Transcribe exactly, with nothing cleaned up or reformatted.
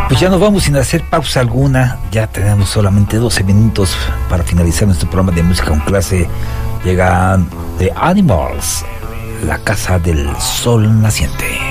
Pues ya nos vamos sin hacer pausa alguna. Ya tenemos solamente doce minutos para finalizar nuestro programa de música con clase. Llegan The Animals, la casa del sol naciente.